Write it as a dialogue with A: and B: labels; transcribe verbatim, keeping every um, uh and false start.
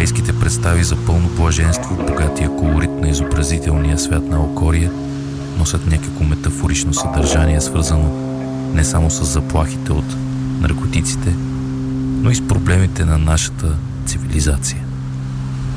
A: европейските представи за пълно блаженство, богатия колорит на изобразителния свят на Алкория носят някакво метафорично съдържание, свързано не само с заплахите от наркотиците, но и с проблемите на нашата цивилизация.